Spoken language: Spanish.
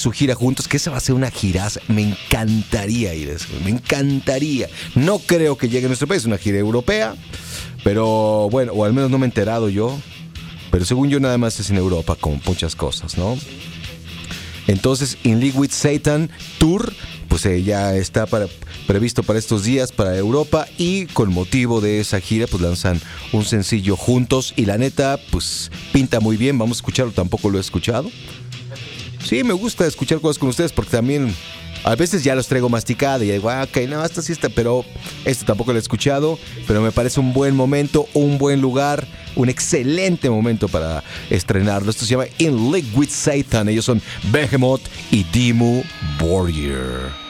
su gira juntos, que esa va a ser una giraza. Me encantaría ir a eso, me encantaría. No creo que llegue a nuestro país, una gira europea, pero bueno, o al menos no me he enterado yo. Pero según yo nada más es en Europa, con muchas cosas, ¿no? Entonces, In League with Satan Tour, pues ya está previsto para estos días, para Europa, y con motivo de esa gira, pues lanzan un sencillo juntos, y la neta, pues pinta muy bien. Vamos a escucharlo, tampoco lo he escuchado. Sí, me gusta escuchar cosas con ustedes porque también a veces ya los traigo masticada y digo, ok, no, esta sí está, pero esto tampoco lo he escuchado, pero me parece un buen momento, un buen lugar, un excelente momento para estrenarlo. Esto se llama In League with Satan, ellos son Behemoth y Dimmu Borgir.